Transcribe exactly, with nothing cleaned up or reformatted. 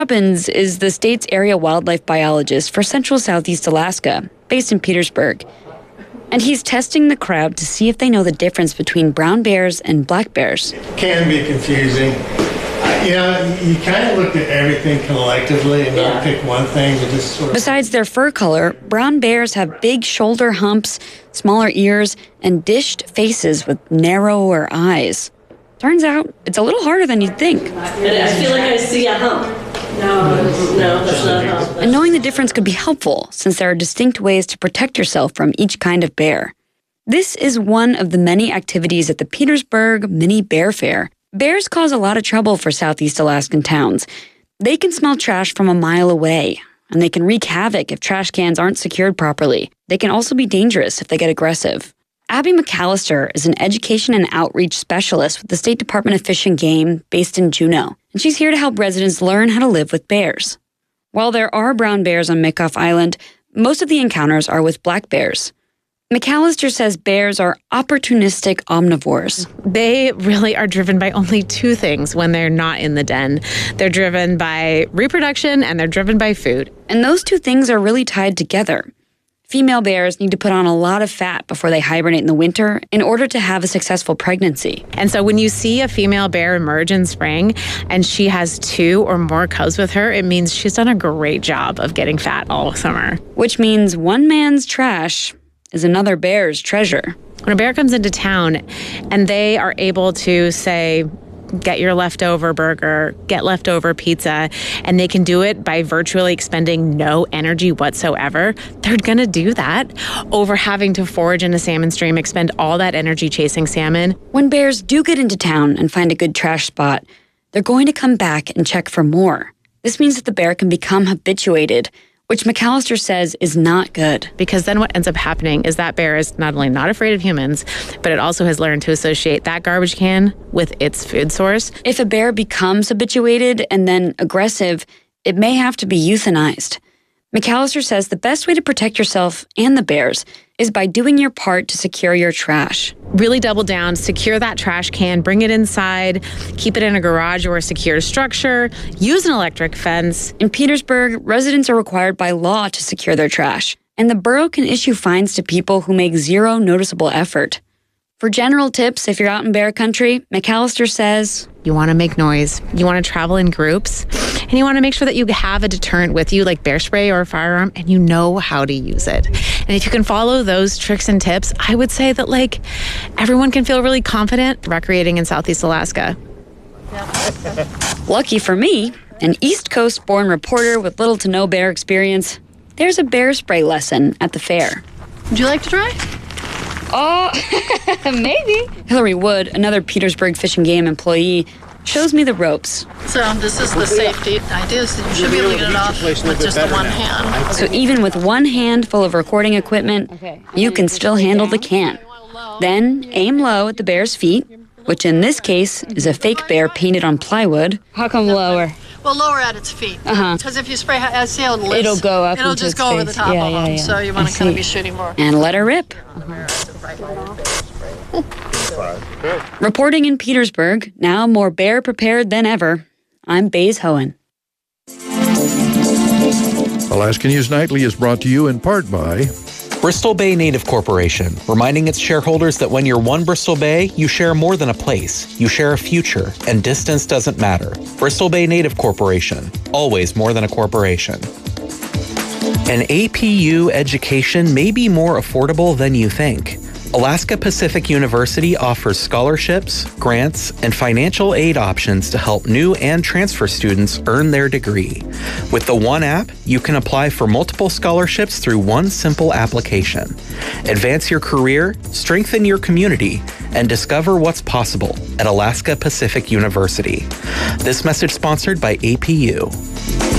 Robbins is the state's area wildlife biologist for Central Southeast Alaska, based in Petersburg. And he's testing the crowd to see if they know the difference between brown bears and black bears. It can be confusing. You know, you kind of look at everything collectively and not pick one thing to just sort of... Besides their fur color, brown bears have big shoulder humps, smaller ears, and dished faces with narrower eyes. Turns out, it's a little harder than you'd think. I feel like I see a hump. No, no, that's not a hump. And knowing the difference could be helpful, since there are distinct ways to protect yourself from each kind of bear. This is one of the many activities at the Petersburg Mini Bear Fair. Bears cause a lot of trouble for Southeast Alaskan towns. They can smell trash from a mile away, and they can wreak havoc if trash cans aren't secured properly. They can also be dangerous if they get aggressive. Abby McAllister is an education and outreach specialist with the State Department of Fish and Game based in Juneau, and she's here to help residents learn how to live with bears. While there are brown bears on Mikoff Island, most of the encounters are with black bears. McAllister says bears are opportunistic omnivores. They really are driven by only two things when they're not in the den. They're driven by reproduction and they're driven by food. And those two things are really tied together. Female bears need to put on a lot of fat before they hibernate in the winter in order to have a successful pregnancy. And so when you see a female bear emerge in spring and she has two or more cubs with her, it means she's done a great job of getting fat all summer. Which means one man's trash is another bear's treasure. When a bear comes into town and they are able to say, get your leftover burger, get leftover pizza, and they can do it by virtually expending no energy whatsoever, they're going to do that over having to forage in a salmon stream, expend all that energy chasing salmon. When bears do get into town and find a good trash spot, they're going to come back and check for more. This means that the bear can become habituated, which McAllister says is not good. Because then what ends up happening is that bear is not only not afraid of humans, but it also has learned to associate that garbage can with its food source. If a bear becomes habituated and then aggressive, it may have to be euthanized. McAllister says the best way to protect yourself and the bears is by doing your part to secure your trash. Really double down, secure that trash can, bring it inside, keep it in a garage or a secure structure, use an electric fence. In Petersburg, residents are required by law to secure their trash, and the borough can issue fines to people who make zero noticeable effort. For general tips, if you're out in bear country, McAllister says, you want to make noise, you want to travel in groups, and you want to make sure that you have a deterrent with you, like bear spray or a firearm, and you know how to use it. And if you can follow those tricks and tips, I would say that, like, everyone can feel really confident recreating in Southeast Alaska. Lucky for me, an East Coast-born reporter with little to no bear experience, there's a bear spray lesson at the fair. Would you like to try? Oh, maybe. Hillary Wood, another Petersburg Fish and Game employee, shows me the ropes. So this is the safety. The idea is that you should be able to get it off with just the one hand. So even with one hand full of recording equipment, you can still handle the can. Then aim low at the bear's feet, which in this case is a fake bear painted on plywood. How come lower? Well, lower at its feet. Uh-huh. Because if you spray, I see how it lifts. It'll go up It'll into just its go over face. the top Yeah, of yeah, them. yeah. So you want to kind of be shooting more. And let her rip. Reporting in Petersburg, now more bear prepared than ever, I'm Baze Hohen. Alaska News Nightly is brought to you in part by Bristol Bay Native Corporation, reminding its shareholders that when you're one Bristol Bay, you share more than a place. You share a future, and distance doesn't matter. Bristol Bay Native Corporation, always more than a corporation. An A P U education may be more affordable than you think. Alaska Pacific University offers scholarships, grants, and financial aid options to help new and transfer students earn their degree. With the One app, you can apply for multiple scholarships through one simple application. Advance your career, strengthen your community, and discover what's possible at Alaska Pacific University. This message sponsored by A P U.